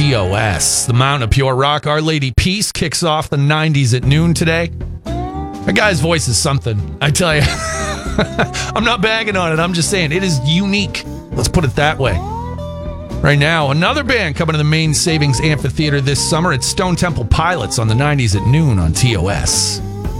TOS. The Mountain of Pure Rock, Our Lady Peace, kicks off the 90s at noon today. That guy's voice is something, I tell you. I'm not bagging on it. I'm just saying it is unique. Let's put it that way. Right now, another band coming to the Main Savings Amphitheater this summer. It's Stone Temple Pilots on the 90s at noon on TOS.